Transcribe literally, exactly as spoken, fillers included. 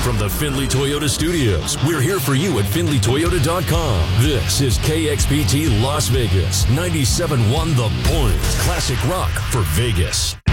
from the Findlay Toyota Studios, we're here for you at Findlay Toyota dot com. This is K X P T Las Vegas, ninety-seven point one The Point. Classic rock for Vegas.